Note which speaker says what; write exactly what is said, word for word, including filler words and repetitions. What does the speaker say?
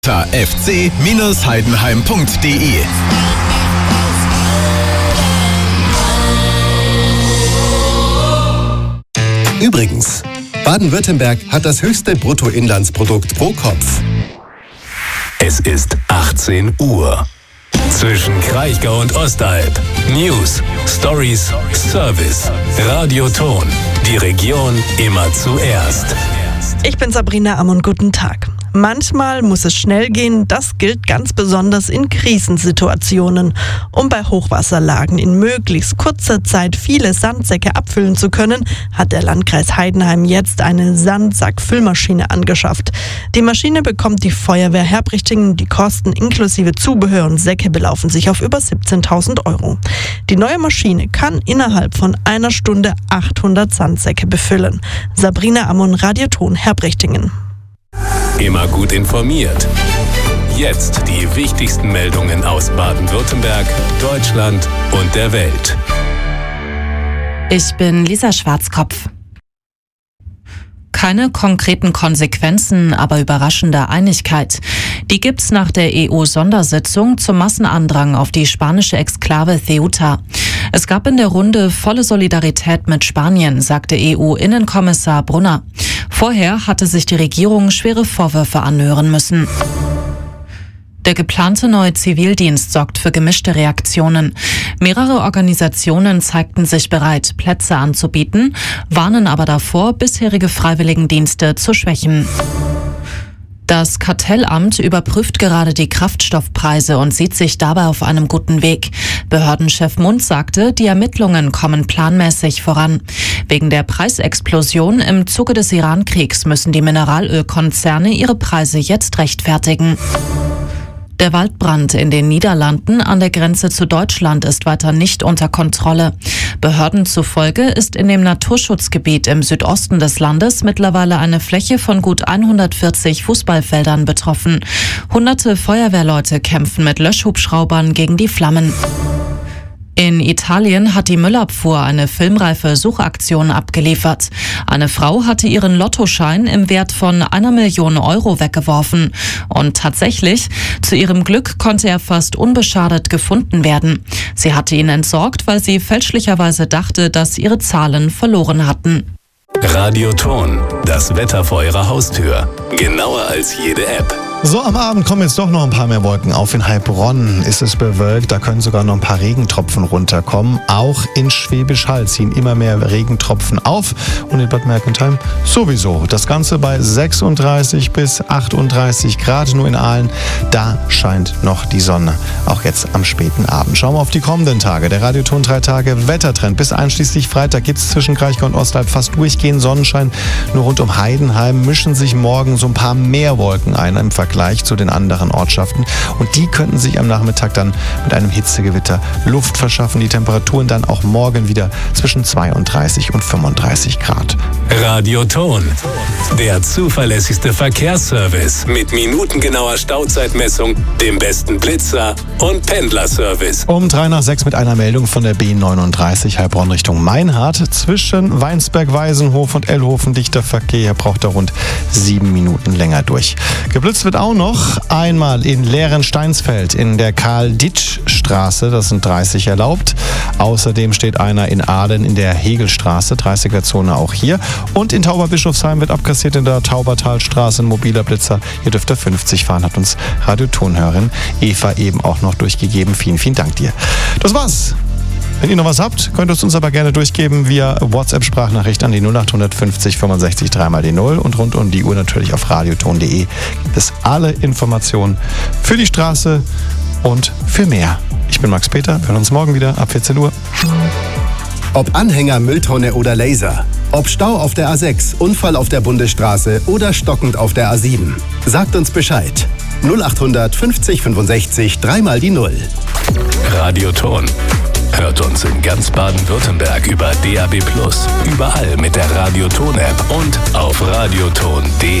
Speaker 1: f c Bindestrich heidenheim punkt d e. Übrigens, Baden-Württemberg hat das höchste Bruttoinlandsprodukt pro Kopf.
Speaker 2: Es ist achtzehn Uhr. Zwischen Kraichgau und Ostalb. News, Stories, Service, Radioton. Die Region immer zuerst.
Speaker 3: Ich bin Sabrina Ammon, guten Tag. Manchmal muss es schnell gehen, das gilt ganz besonders in Krisensituationen. Um bei Hochwasserlagen in möglichst kurzer Zeit viele Sandsäcke abfüllen zu können, hat der Landkreis Heidenheim jetzt eine Sandsackfüllmaschine angeschafft. Die Maschine bekommt die Feuerwehr Herbrichtingen. Die Kosten inklusive Zubehör und Säcke belaufen sich auf über siebzehntausend Euro. Die neue Maschine kann innerhalb von einer Stunde achthundert Sandsäcke befüllen. Sabrina Ammon, Radioton, Herbrichtingen.
Speaker 2: Immer gut informiert. Jetzt die wichtigsten Meldungen aus Baden-Württemberg, Deutschland und der Welt.
Speaker 4: Ich bin Lisa Schwarzkopf. Keine konkreten Konsequenzen, aber überraschende Einigkeit. Die gibt's nach der E U-Sondersitzung zum Massenandrang auf die spanische Exklave Ceuta. Es gab in der Runde volle Solidarität mit Spanien, sagte E U-Innenkommissar Brunner. Vorher hatte sich die Regierung schwere Vorwürfe anhören müssen. Der geplante neue Zivildienst sorgt für gemischte Reaktionen. Mehrere Organisationen zeigten sich bereit, Plätze anzubieten, warnen aber davor, bisherige Freiwilligendienste zu schwächen. Das Kartellamt überprüft gerade die Kraftstoffpreise und sieht sich dabei auf einem guten Weg. Behördenchef Mund sagte, die Ermittlungen kommen planmäßig voran. Wegen der Preisexplosion im Zuge des Iran-Kriegs müssen die Mineralölkonzerne ihre Preise jetzt rechtfertigen. Der Waldbrand in den Niederlanden an der Grenze zu Deutschland ist weiter nicht unter Kontrolle. Behörden zufolge ist in dem Naturschutzgebiet im Südosten des Landes mittlerweile eine Fläche von gut hundertvierzig Fußballfeldern betroffen. Hunderte Feuerwehrleute kämpfen mit Löschhubschraubern gegen die Flammen. In Italien hat die Müllabfuhr eine filmreife Suchaktion abgeliefert. Eine Frau hatte ihren Lottoschein im Wert von einer Million Euro weggeworfen. Und tatsächlich, zu ihrem Glück konnte er fast unbeschadet gefunden werden. Sie hatte ihn entsorgt, weil sie fälschlicherweise dachte, dass ihre Zahlen verloren hatten.
Speaker 2: Radioton, das Wetter vor Ihrer Haustür. Genauer als jede App.
Speaker 5: So, am Abend kommen jetzt doch noch ein paar mehr Wolken auf. In Heilbronn ist es bewölkt, da können sogar noch ein paar Regentropfen runterkommen. Auch in Schwäbisch Hall ziehen immer mehr Regentropfen auf und in Bad Mergentheim sowieso. Das Ganze bei sechsunddreißig bis achtunddreißig Grad, nur in Aalen, da scheint noch die Sonne, auch jetzt am späten Abend. Schauen wir auf die kommenden Tage. Der Radioton drei Tage Wettertrend. Bis einschließlich Freitag gibt es zwischen Kraichgau und Ostalb fast durchgehend Sonnenschein. Nur rund um Heidenheim mischen sich morgen so ein paar mehr Wolken ein im Vergleich Vergleich zu den anderen Ortschaften. Und die könnten sich am Nachmittag dann mit einem Hitzegewitter Luft verschaffen. Die Temperaturen dann auch morgen wieder zwischen zweiunddreißig und fünfunddreißig Grad.
Speaker 2: Radioton, der zuverlässigste Verkehrsservice mit minutengenauer Stauzeitmessung, dem besten Blitzer und Pendlerservice.
Speaker 5: Um drei nach sechs mit einer Meldung von der B neununddreißig Heilbronn Richtung Meinhardt. Zwischen Weinsberg-Weisenhof und Ellhofen dichter Verkehr, braucht er rund sieben Minuten länger durch. Geblitzt wird auch noch einmal in Lehren-Steinsfeld in der Karl-Ditsch-Straße, das sind dreißig erlaubt. Außerdem steht einer in Aalen in der Hegelstraße, dreißiger-Zone auch hier. Und in Tauberbischofsheim wird abkassiert in der Taubertalstraße ein mobiler Blitzer. Hier dürft ihr fünfzig fahren, hat uns Radiotonhörerin Eva eben auch noch durchgegeben. Vielen, vielen Dank dir. Das war's. Wenn ihr noch was habt, könnt ihr es uns aber gerne durchgeben via WhatsApp-Sprachnachricht an die null acht fünfzig fünfundsechzig dreimal die null und rund um die Uhr natürlich auf radioton punkt de gibt es alle Informationen für die Straße und für mehr. Ich bin Max Peter, wir hören uns morgen wieder ab vierzehn Uhr.
Speaker 1: Ob Anhänger, Mülltonne oder Laser. Ob Stau auf der A sechs, Unfall auf der Bundesstraße oder stockend auf der A sieben. Sagt uns Bescheid. null acht fünfzig fünfundsechzig dreimal die null.
Speaker 2: Radioton. Hört uns in ganz Baden-Württemberg über D A B plus, überall mit der Radioton-App und auf radioton punkt de.